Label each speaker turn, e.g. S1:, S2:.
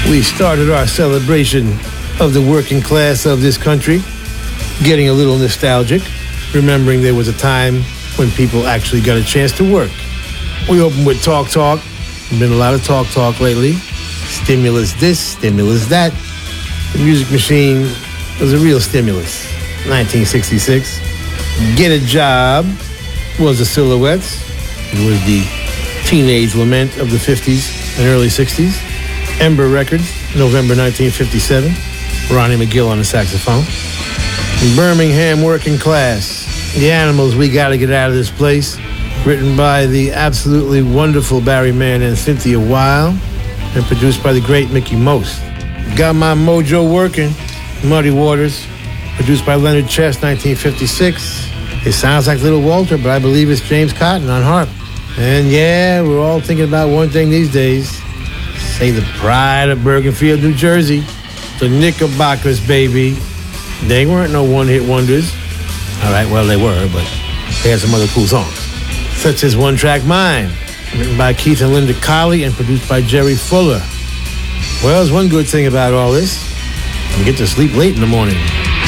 S1: We started our celebration of the working class of this country, getting a little nostalgic, remembering there was a time when people actually got a chance to work. We opened with Talk Talk. There's been a lot of talk lately. Stimulus this, stimulus that. The Music Machine was a real stimulus. 1966. Get a Job was the Silhouettes. It was the teenage lament of the 50s and early 60s. Ember Records, November 1957. Ronnie McGill on the saxophone. Birmingham Working Class. The Animals, We Gotta Get Out of This Place. Written by the absolutely wonderful Barry Mann and Cynthia Weil. And produced by the great Mickey Most. Got My Mojo Working. Muddy Waters. Produced by Leonard Chess, 1956. It sounds like Little Walter, but I believe it's James Cotton on harp. And yeah, we're all thinking about one thing these days. Say the pride of Bergenfield, New Jersey. The Knickerbockers, baby. They weren't no one-hit wonders. All right, well, they were, but they had some other cool songs. Such as One Track Mind, written by Keith and Linda Colley and produced by Jerry Fuller. Well, there's one good thing about all this. You get to sleep late in the morning.